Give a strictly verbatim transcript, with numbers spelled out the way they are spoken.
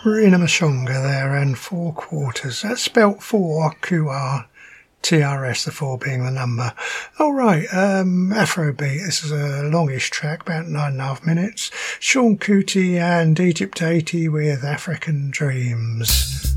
Rina Mashonga there, and four quarters. That's spelt four Q R T R S, the four being the number. All right, um, Afrobeat. This is a longish track, about nine and a half minutes. Sean Kuti and Egypt eighty with African Dreams.